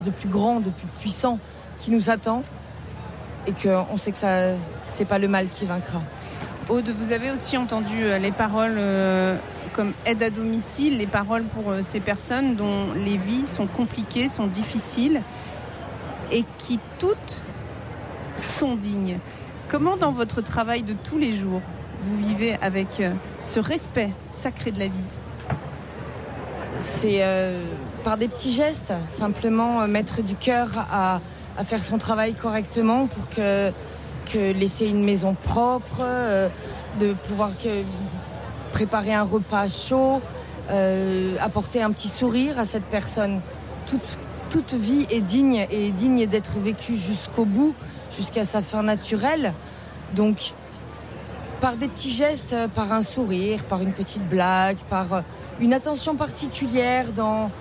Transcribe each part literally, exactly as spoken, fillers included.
de plus grand, de plus puissant qui nous attend et qu'on sait que ça, c'est pas le mal qui vaincra. Aude, vous avez aussi entendu les paroles euh, comme aide à domicile, les paroles pour euh, ces personnes dont les vies sont compliquées, sont difficiles et qui toutes sont dignes. Comment dans votre travail de tous les jours vous vivez avec euh, ce respect sacré de la vie ? C'est euh, par des petits gestes, simplement euh, mettre du cœur à, à faire son travail correctement pour que, que laisser une maison propre, euh, de pouvoir que, préparer un repas chaud, euh, apporter un petit sourire à cette personne. Toute, toute vie est digne et est digne d'être vécue jusqu'au bout, jusqu'à sa fin naturelle. Donc, par des petits gestes, par un sourire, par une petite blague, par une attention particulière dans,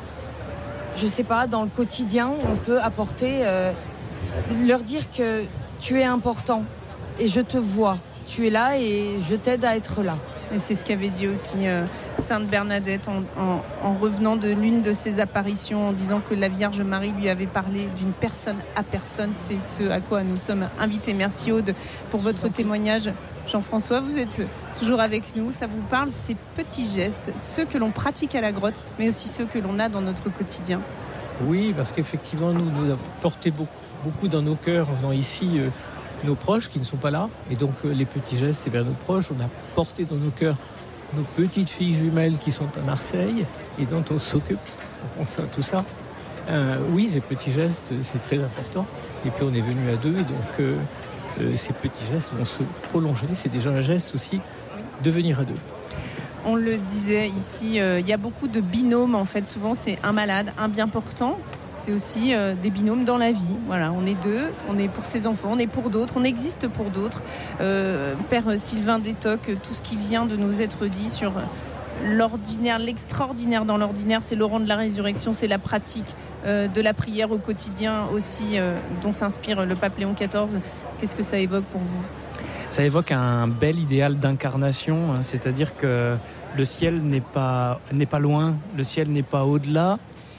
je sais pas, dans le quotidien, on peut apporter, euh, leur dire que tu es important et je te vois, tu es là et je t'aide à être là. Et c'est ce qu'avait dit aussi euh, Sainte Bernadette en, en, en revenant de l'une de ses apparitions, en disant que la Vierge Marie lui avait parlé d'une personne à personne. C'est ce à quoi nous sommes invités. Merci Aude pour votre témoignage. Jean-François, vous êtes toujours avec nous. Ça vous parle, ces petits gestes, ceux que l'on pratique à la grotte, mais aussi ceux que l'on a dans notre quotidien? Oui, parce qu'effectivement, nous, nous avons porté beaucoup, beaucoup dans nos cœurs, en venant ici, euh, nos proches qui ne sont pas là. Et donc, euh, les petits gestes, c'est vers nos proches. On a porté dans nos cœurs nos petites filles jumelles qui sont à Marseille et dont on s'occupe. On pense à tout ça. Euh, oui, ces petits gestes, c'est très important. Et puis, on est venu à deux, et donc... Euh, Euh, ces petits gestes vont se prolonger. C'est déjà un geste aussi de venir à deux. On le disait ici, euh, il y a beaucoup de binômes en fait. Souvent c'est un malade, un bien portant. C'est aussi euh, des binômes dans la vie. Voilà, on est deux, on est pour ses enfants, on est pour d'autres, on existe pour d'autres. Euh, Père Sylvain Détoc, tout ce qui vient de nous être dit sur l'ordinaire, l'extraordinaire dans l'ordinaire, c'est Laurent de la Résurrection, c'est la pratique euh, de la prière au quotidien aussi, euh, dont s'inspire le pape Léon quatorze. Qu'est-ce que ça évoque pour vous ? Ça évoque un bel idéal d'incarnation, hein, c'est-à-dire que le ciel n'est pas, n'est pas loin, le ciel n'est pas au-delà.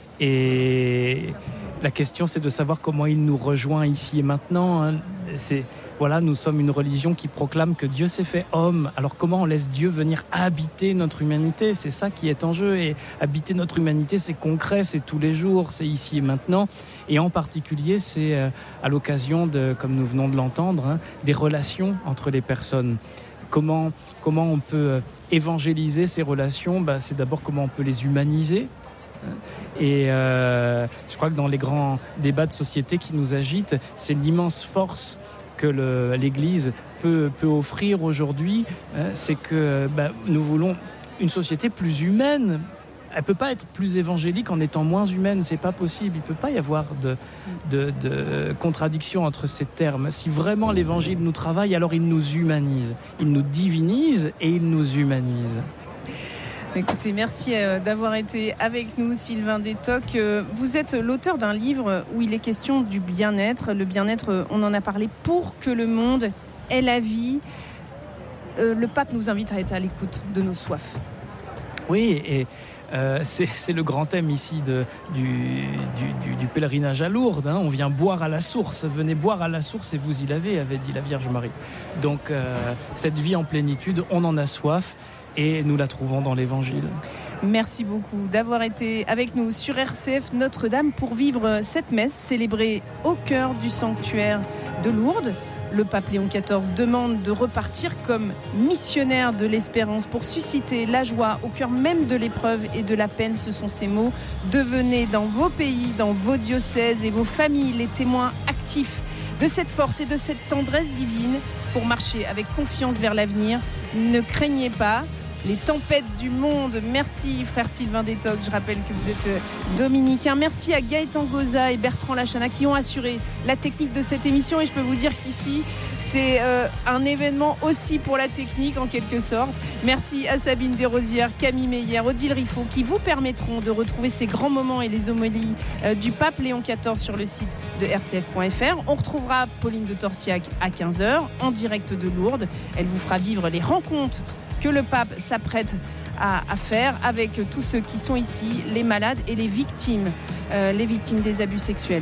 Et la question, c'est de savoir comment il nous rejoint ici et maintenant. Hein. C'est, voilà, nous sommes une religion qui proclame que Dieu s'est fait homme. Alors comment on laisse Dieu venir habiter notre humanité ? C'est ça qui est en jeu. Et habiter notre humanité, c'est concret, c'est tous les jours, c'est ici et maintenant. Et en particulier, c'est à l'occasion de, comme nous venons de l'entendre, hein, des relations entre les personnes. Comment, comment on peut évangéliser ces relations ? bah, C'est d'abord comment on peut les humaniser. Et euh, je crois que dans les grands débats de société qui nous agitent, c'est l'immense force que le, l'Église peut, peut offrir aujourd'hui. Euh, c'est que bah, nous voulons une société plus humaine. Elle ne peut pas être plus évangélique en étant moins humaine, c'est pas possible. Il ne peut pas y avoir de, de, de contradiction entre ces termes. Si vraiment l'évangile nous travaille, alors il nous humanise. Il nous divinise et il nous humanise. Écoutez, merci d'avoir été avec nous, Sylvain Détoc. Vous êtes l'auteur d'un livre où il est question du bien-être. Le bien-être, on en a parlé, pour que le monde ait la vie. Le pape nous invite à être à l'écoute de nos soifs. Oui, et euh, c'est, c'est le grand thème ici de, du, du, du, du pèlerinage à Lourdes. Hein. On vient boire à la source. Venez boire à la source et vous y l'avez, avait dit la Vierge Marie. Donc, euh, cette vie en plénitude, on en a soif. Et nous la trouvons dans l'Évangile. Merci beaucoup d'avoir été avec nous sur R C F Notre-Dame pour vivre cette messe célébrée au cœur du sanctuaire de Lourdes. Le pape Léon quatorze demande de repartir comme missionnaire de l'espérance pour susciter la joie au cœur même de l'épreuve et de la peine. Ce sont ces mots. Devenez dans vos pays, dans vos diocèses et vos familles les témoins actifs de cette force et de cette tendresse divine pour marcher avec confiance vers l'avenir. Ne craignez pas les tempêtes du monde. Merci frère Sylvain Détoc, je rappelle que vous êtes dominicain. Merci à Gaëtan Goza et Bertrand Lachana qui ont assuré la technique de cette émission, et je peux vous dire qu'ici c'est euh, un événement aussi pour la technique en quelque sorte. Merci à Sabine Desrosières, Camille Meyer, Odile Riffaut qui vous permettront de retrouver ces grands moments et les homélies euh, du pape Léon quatorze sur le site de r c f point f r. On retrouvera Pauline de Torsiac à quinze heures en direct de Lourdes. Elle vous fera vivre les rencontres que le pape s'apprête à, à faire avec tous ceux qui sont ici, les malades et les victimes, euh, les victimes des abus sexuels.